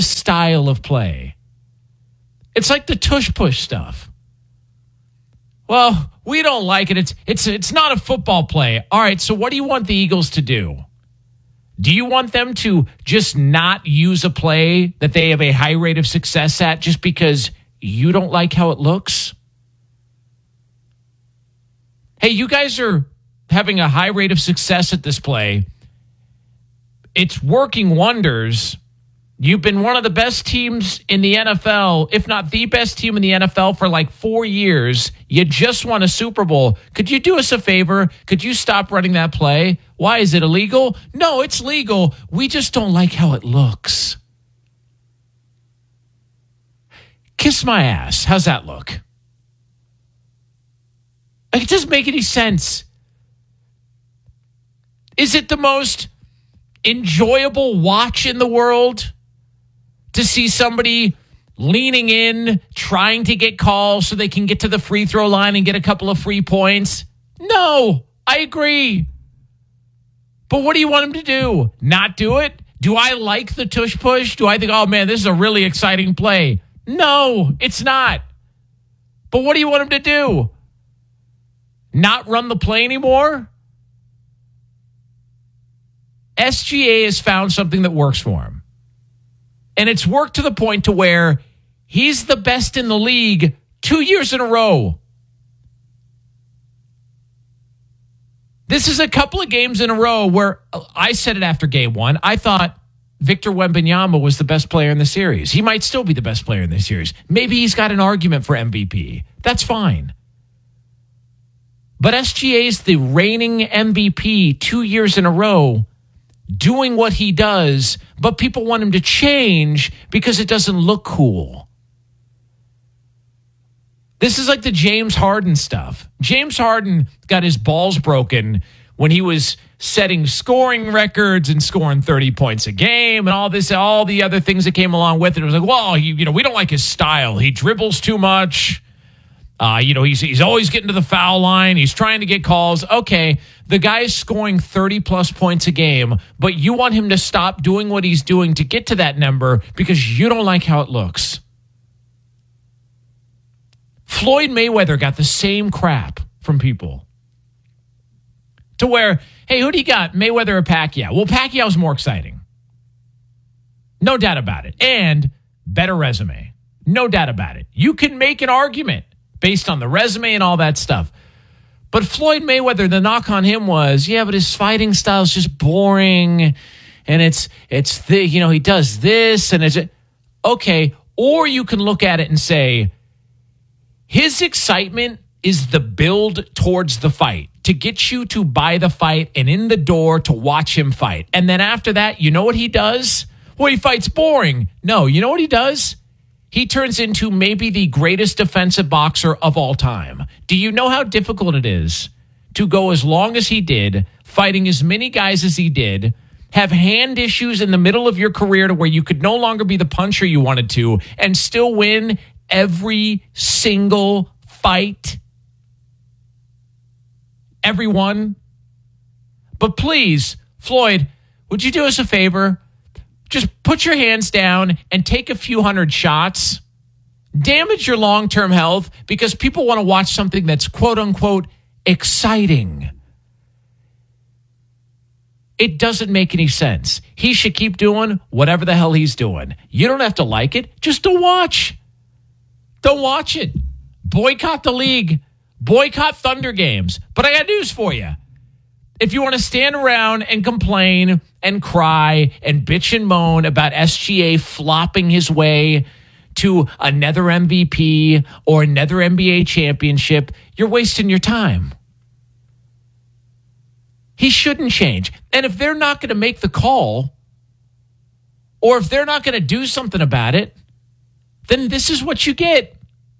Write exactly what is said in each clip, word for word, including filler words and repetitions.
style of play. It's like the tush push stuff. Well, we don't like it. It's it's it's not a football play. All right, so what do you want the Eagles to do? Do you want them to just not use a play that they have a high rate of success at just because you don't like how it looks? Hey, you guys are having a high rate of success at this play. It's working wonders. You've been one of the best teams in the N F L, if not the best team in the N F L for like four years. You just won a Super Bowl. Could you do us a favor? Could you stop running that play? Why? Is it illegal? No, it's legal. We just don't like how it looks. Kiss my ass. How's that look? It doesn't make any sense. Is it the most enjoyable watch in the world to see somebody leaning in, trying to get calls so they can get to the free throw line and get a couple of free points? No, I agree. But what do you want them to do? Not do it? Do I like the tush push? Do I think, oh man, this is a really exciting play? No, it's not. But what do you want them to do? Not run the play anymore? S G A has found something that works for him. And it's worked to the point to where he's the best in the league two years in a row. This is a couple of games in a row where I said it after game one. I thought Victor Wembanyama was the best player in the series. He might still be the best player in the series. Maybe he's got an argument for M V P. That's fine. But S G A is the reigning M V P two years in a row, doing what he does, but people want him to change because it doesn't look cool. This is like the James Harden stuff. James Harden got his balls broken when he was setting scoring records and scoring thirty points a game and all this, all the other things that came along with it. It was like, well, he, you know, we don't like his style. He dribbles too much. Uh, you know, he's he's always getting to the foul line. He's trying to get calls. Okay, the guy is scoring thirty plus points a game, but you want him to stop doing what he's doing to get to that number because you don't like how it looks. Floyd Mayweather got the same crap from people. To where, hey, who do you got, Mayweather or Pacquiao? Well, Pacquiao's more exciting. No doubt about it. And better resume. No doubt about it. You can make an argument based on the resume and all that stuff. But Floyd Mayweather, the knock on him was, yeah, but his fighting style is just boring. And it's, it's the, you know, he does this and it's, okay. Or you can look at it and say, his excitement is the build towards the fight, to get you to buy the fight and in the door to watch him fight. And then after that, you know what he does? Well, he fights boring. No, you know what he does? He turns into maybe the greatest defensive boxer of all time. Do you know how difficult it is to go as long as he did, fighting as many guys as he did, have hand issues in the middle of your career to where you could no longer be the puncher you wanted to, and still win every single fight? Everyone. But please, Floyd, would you do us a favor? Just put your hands down and take a few hundred shots. Damage your long-term health because people want to watch something that's quote-unquote exciting. It doesn't make any sense. He should keep doing whatever the hell he's doing. You don't have to like it. Just don't watch. Don't watch it. Boycott the league. Boycott Thunder games. But I got news for you. If you want to stand around and complain and cry and bitch and moan about S G A flopping his way to another M V P or another N B A championship, you're wasting your time. He shouldn't change. And if they're not going to make the call, or if they're not going to do something about it, then this is what you get.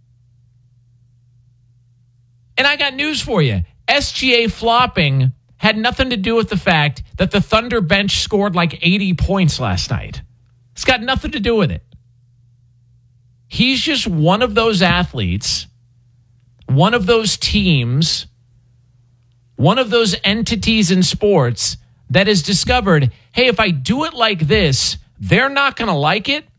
And I got news for you. S G A flopping had nothing to do with the fact that the Thunder bench scored like eighty points last night. It's got nothing to do with it. He's just one of those athletes, one of those teams, one of those entities in sports that has discovered, hey, if I do it like this, they're not going to like it,